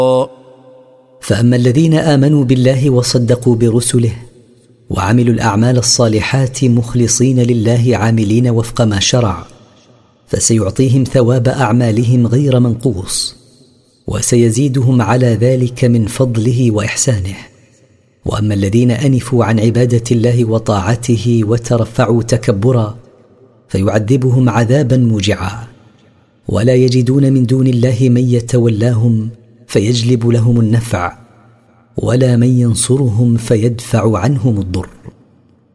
فأما الذين آمنوا بالله وصدقوا برسله وعملوا الأعمال الصالحات مخلصين لله عاملين وفق ما شرع، فسيعطيهم ثواب أعمالهم غير منقوص، وسيزيدهم على ذلك من فضله وإحسانه. وأما الذين أنفوا عن عبادة الله وطاعته وترفعوا تكبرا، فيعذبهم عذابا موجعا، ولا يجدون من دون الله من يتولاهم فيجلب لهم النفع، ولا من ينصرهم فيدفع عنهم الضر.